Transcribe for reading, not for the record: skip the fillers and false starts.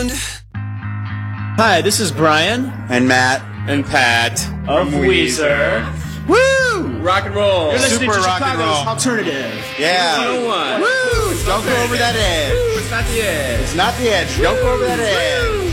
Hi, this is Brian. And Matt. And Pat. Of Weezer. Woo! Rock and roll. You're listening Super to rock and Chicago's roll. Alternative. Yeah. 101. Woo! Don't go over that edge. It's not the edge. It's not the edge. Don't go over that edge.